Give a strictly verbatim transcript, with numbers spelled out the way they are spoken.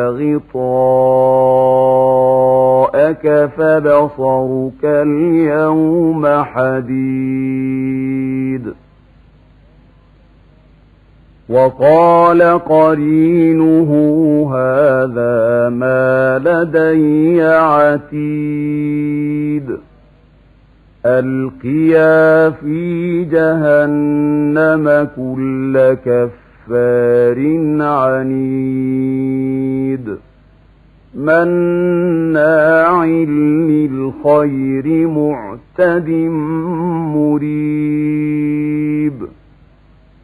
غطاءك فبصرك اليوم حديد. وقال قرينه هذا ما لدي عتيد. ألقيا في جهنم كل كفار عنيد مناع للخير معتد مريد.